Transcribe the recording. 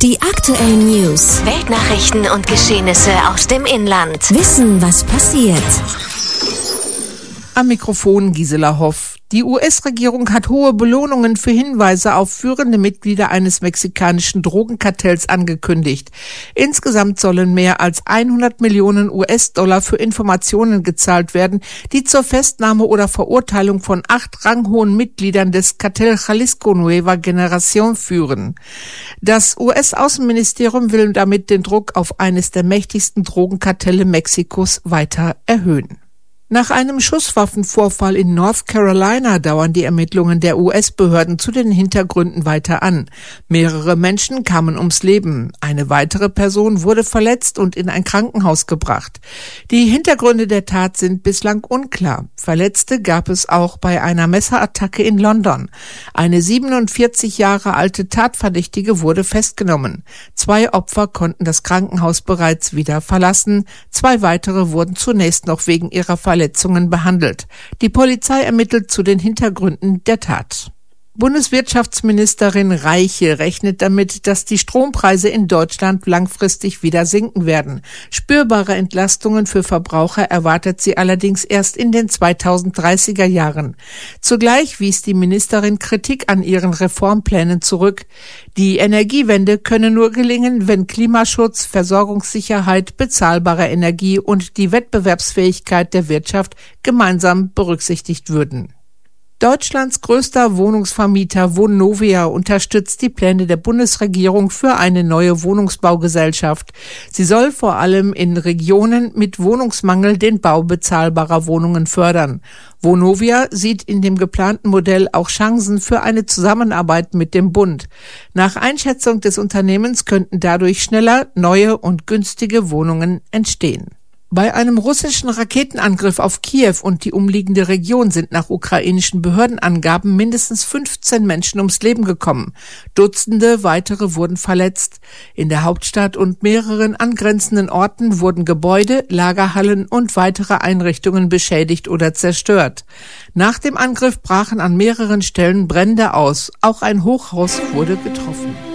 Die aktuellen News, Weltnachrichten und Geschehnisse aus dem Inland. Wissen, was passiert. Am Mikrofon Gisela Hoff. Die US-Regierung hat hohe Belohnungen für Hinweise auf führende Mitglieder eines mexikanischen Drogenkartells angekündigt. Insgesamt sollen mehr als 100 Millionen US-Dollar für Informationen gezahlt werden, die zur Festnahme oder Verurteilung von 8 ranghohen Mitgliedern des Kartell Jalisco Nueva Generación führen. Das US-Außenministerium will damit den Druck auf eines der mächtigsten Drogenkartelle Mexikos weiter erhöhen. Nach einem Schusswaffenvorfall in North Carolina dauern die Ermittlungen der US-Behörden zu den Hintergründen weiter an. Mehrere Menschen kamen ums Leben. Eine weitere Person wurde verletzt und in ein Krankenhaus gebracht. Die Hintergründe der Tat sind bislang unklar. Verletzte gab es auch bei einer Messerattacke in London. Eine 47 Jahre alte Tatverdächtige wurde festgenommen. 2 Opfer konnten das Krankenhaus bereits wieder verlassen. 2 weitere wurden zunächst noch wegen ihrer Verletzungen behandelt. Die Polizei ermittelt zu den Hintergründen der Tat. Bundeswirtschaftsministerin Reiche rechnet damit, dass die Strompreise in Deutschland langfristig wieder sinken werden. Spürbare Entlastungen für Verbraucher erwartet sie allerdings erst in den 2030er Jahren. Zugleich wies die Ministerin Kritik an ihren Reformplänen zurück. Die Energiewende könne nur gelingen, wenn Klimaschutz, Versorgungssicherheit, bezahlbare Energie und die Wettbewerbsfähigkeit der Wirtschaft gemeinsam berücksichtigt würden. Deutschlands größter Wohnungsvermieter Vonovia unterstützt die Pläne der Bundesregierung für eine neue Wohnungsbaugesellschaft. Sie soll vor allem in Regionen mit Wohnungsmangel den Bau bezahlbarer Wohnungen fördern. Vonovia sieht in dem geplanten Modell auch Chancen für eine Zusammenarbeit mit dem Bund. Nach Einschätzung des Unternehmens könnten dadurch schneller neue und günstige Wohnungen entstehen. Bei einem russischen Raketenangriff auf Kiew und die umliegende Region sind nach ukrainischen Behördenangaben mindestens 15 Menschen ums Leben gekommen. Dutzende weitere wurden verletzt. In der Hauptstadt und mehreren angrenzenden Orten wurden Gebäude, Lagerhallen und weitere Einrichtungen beschädigt oder zerstört. Nach dem Angriff brachen an mehreren Stellen Brände aus. Auch ein Hochhaus wurde getroffen.